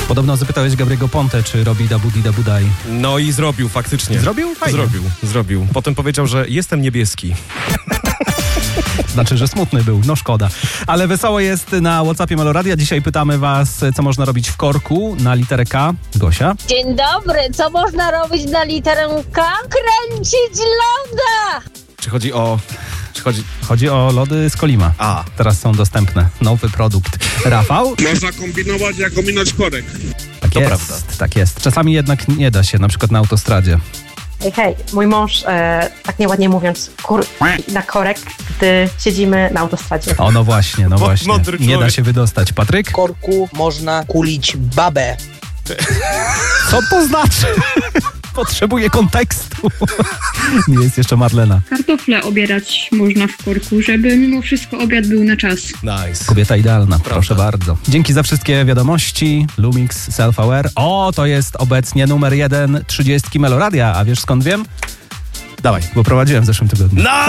Podobno zapytałeś Gabriego Ponte, czy robi dabudi dabudaj. No i zrobił faktycznie. Zrobił? Fajnie. Zrobił. Potem powiedział, że jestem niebieski. Znaczy, że smutny był, no szkoda. Ale wesoło jest na WhatsAppie Meloradia. Dzisiaj pytamy was, co można robić w korku na literę K. Gosia? Dzień dobry, co można robić na literę K? Kręcić loda! Chodzi o lody z Kolima. A. Teraz są dostępne. Nowy produkt. Rafał? Można kombinować, jak ominąć korek. Tak To jest, prawda. tak jest. Czasami jednak nie da się, na przykład na autostradzie. Hej, mój mąż, tak nieładnie mówiąc, na korek, gdy siedzimy na autostradzie. O, no właśnie. Mądry Nie da człowiek. się wydostać. Patryk? W korku można kulić babę. Co to znaczy? Potrzebuję kontekstu. Nie jest jeszcze Marlena. Kartofle obierać można w korku, żeby mimo wszystko obiad był na czas. Nice. Kobieta idealna, proszę bardzo. Dzięki za wszystkie wiadomości. Lumix Self-Aware. O, to jest obecnie numer 1 30 Meloradia. A wiesz skąd wiem? Dawaj. Bo prowadziłem w zeszłym tygodniu.